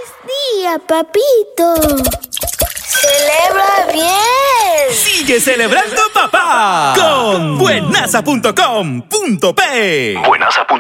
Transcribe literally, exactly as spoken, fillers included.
día, papito! ¡Celebra bien! ¡Sigue celebrando, papá! Con buenaza punto com punto pe. buenaza punto com